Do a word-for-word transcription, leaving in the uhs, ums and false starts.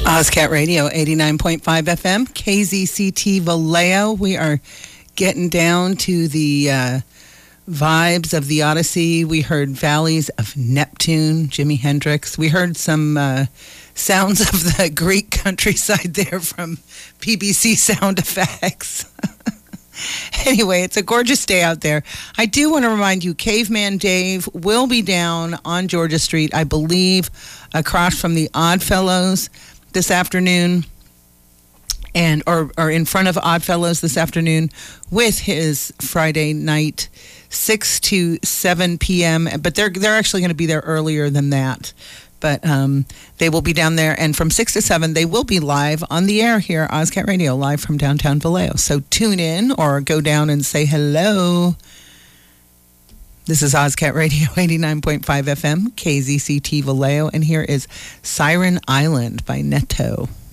Ozcat Radio, eighty-nine point five F M, K Z C T Vallejo. We are getting down to the uh, vibes of the Odyssey. We heard Valleys of Neptune, Jimi Hendrix. We heard some uh, sounds of the Greek countryside there from P B C Sound Effects. Anyway, it's a gorgeous day out there. I do want to remind you, Caveman Dave will be down on Georgia Street, I believe, across from the Oddfellows this afternoon, and or, or in front of Oddfellows this afternoon with his Friday night six to seven p.m. But they're they're actually going to be there earlier than that. But um, they will be down there, and from six to seven, they will be live on the air here, Ozcat Radio, live from downtown Vallejo. So tune in or go down and say hello. This is Ozcat Radio, eighty-nine point five F M, K Z C T Vallejo, and here is Siren Island by Neto.